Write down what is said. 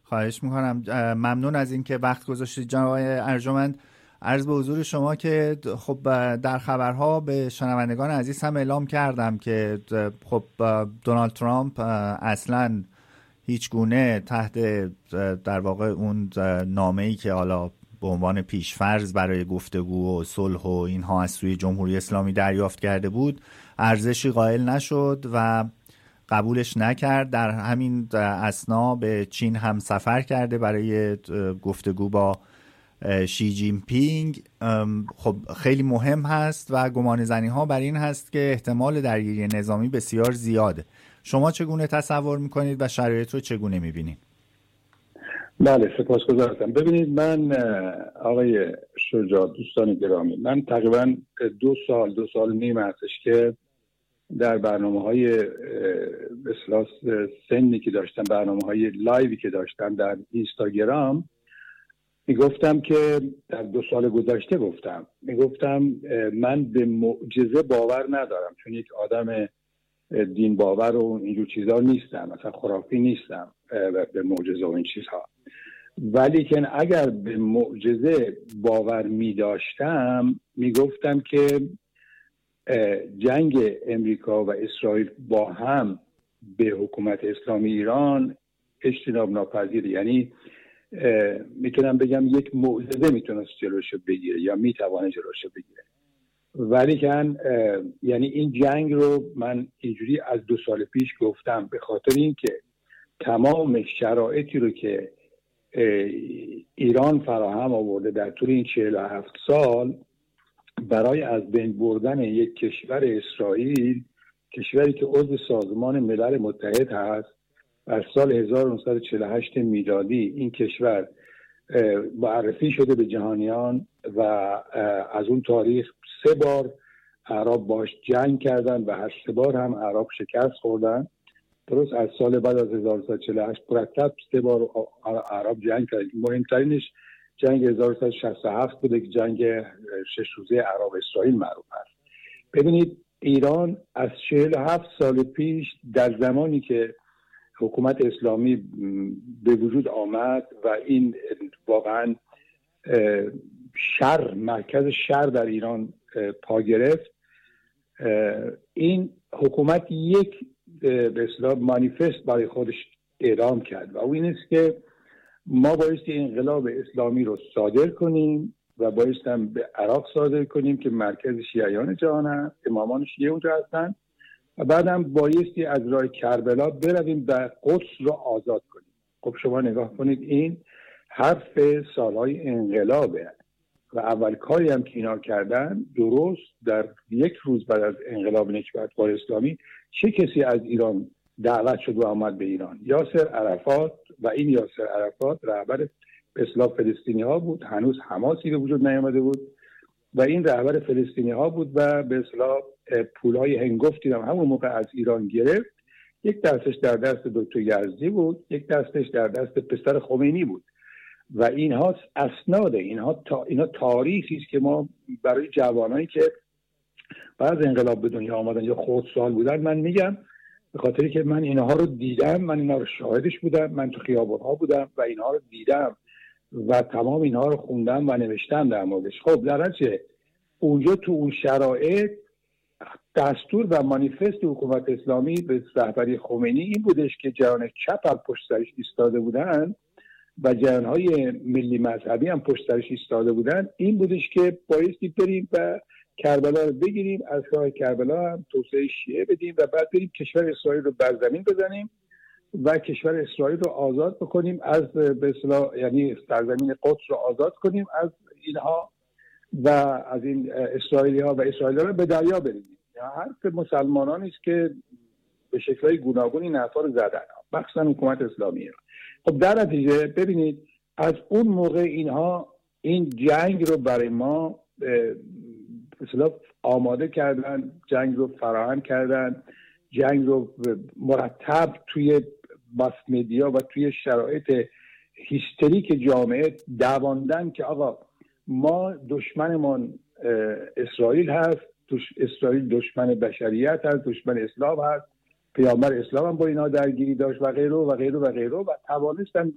خواهش میکنم. ممنون از اینکه وقت گذاشتید جناب آقای ارجمند. عرض به حضور شما که خب در خبرها به شنوندگان عزیز هم اعلام کردم که خب دونالد ترامپ اصلاً هیچ گونه تحت در واقع اون نامه‌ای که حالا به عنوان پیشفرض برای گفتگو و صلح و اینها از سوی جمهوری اسلامی دریافت کرده بود ارزشی قائل نشد و قبولش نکرد. در همین اثنا به چین هم سفر کرده برای گفتگو با شی جین پینگ. خب خیلی مهم هست و گمان زنی ها بر این هست که احتمال درگیری نظامی بسیار زیاده. شما چگونه تصور میکنید و شرایط رو چگونه میبینید؟ بله، سپاسگزارم. ببینید، من آقای شجاع، دوستان گرامی، من تقریبا 2 سال و نیم هستش که در برنامه‌های اصلاح سنی که داشتم، برنامه‌های لایوی که داشتم در اینستاگرام، میگفتم که در 2 سال گذشته میگفتم من به معجزه باور ندارم، چون یک آدم دین باور و اینجور چیزها نیستم، مثلا خرافی نیستم به معجزه و این چیزها. ولی که اگر به معجزه باور می داشتم میگفتم که جنگ امریکا و اسرائیل با هم به حکومت اسلامی ایران اجتناب ناپذیره. یعنی میتونم بگم یک معجزه میتونست جلوشو بگیره یا میتوانه جلوشو بگیره. ولی که یعنی این جنگ رو من اینجوری از 2 سال پیش گفتم، به خاطر اینکه تمام شرایطی رو که ایران فراهم آورده در طول این 47 سال برای از بین بردن یک کشور اسرائیل، کشوری که عضو سازمان ملل متحد هست، در سال 1948 میلادی این کشور معرفی شده به جهانیان و از اون تاریخ 3 بار اعراب باش جنگ کردن و هر 3 بار هم اعراب شکست خوردن. درست از سال بعد از 1948 مرتب 3 بار اعراب جنگ کردن. مهمترینش جنگ 1967 بوده که جنگ 6 روزه اعراب اسرائیل معروف است. ببینید، ایران از 47 سال پیش، در زمانی که حکومت اسلامی به وجود آمد و این واقعا مرکز شر در ایران پا گرفت، این حکومت یک به اصطلاح مانیفست برای خودش اعلام کرد و این است که ما بایستی انقلاب اسلامی رو صادر کنیم و بایستی هم به عراق صادر کنیم که مرکز شیعیان جهان هست، امامان شیعه اونجا هستن، و بعدم بایستی از راه کربلا برویم و قدس رو آزاد کنیم. خب شما نگاه کنید، این حرف سالهای انقلابه و اول کاری هم که اینا کردن، درست در 1 روز بعد از انقلاب نکبتبار اسلامی چه کسی از ایران دعوت شد و آمد به ایران؟ یاسر عرفات. و این یاسر عرفات رهبر به اصطلاح فلسطینی ها بود، هنوز حماسی به وجود نیامده بود و این رهبر فلسطینی ها بود و به اصطلاح پولهای هنگفتی هم همون موقع از ایران گرفت. یک دستش در دست دکتر یزدی بود، یک دستش در دست پسر خمینی بود و اینها اسناد، اینا تاریخی است که ما برای جوانایی که بعد از انقلاب به دنیا آمدن یا خردسال بودن، من میگم به خاطری که من اینها رو دیدم، من اینها رو شاهدش بودم، من تو خیابان‌ها بودم و اینها رو دیدم و تمام اینها رو خوندم و نوشتم در موردش. خب در نتیجه اونجا تو اون شرایط دستور و مانیفست حکومت اسلامی به رهبری خمینی این بودش که جریان چپ هم پشت سرش ایستاده بودن و جریان‌های ملی مذهبی هم پشت سرش ایستاده بودن. این بودش که بایستی بریم و کربلا رو بگیریم، از راه کربلا هم توسعه شیعه بدیم و بعد بریم کشور اسرائیل رو بر زمین بزنیم و کشور اسرائیل رو آزاد بکنیم از به اصطلاح، یعنی سرزمین قدس رو آزاد کنیم از اینها و از این اسرائیلی‌ها و اسرائیلی‌ها رو به دریا بریزیم. حرف مسلمانانی است که به شکل‌های گوناگون این حرفا رو زدن، مخصوصا حکومت اسلامی ایران. خب در نتیجه ببینید، از اون موقع اینها این جنگ رو برای ما مثلا آماده کردن، جنگ رو فراهم کردن، جنگ رو مرتب توی ماس مدیا و توی شرایط هیستریک جامعه دواندن که آقا ما دشمنمون اسرائیل هست، اسرائیل دشمن بشریت هست، دشمن اسلام هست، پیامبر اسلام هم با اینا درگیری داشت و غیره و غیره و غیره و توانستن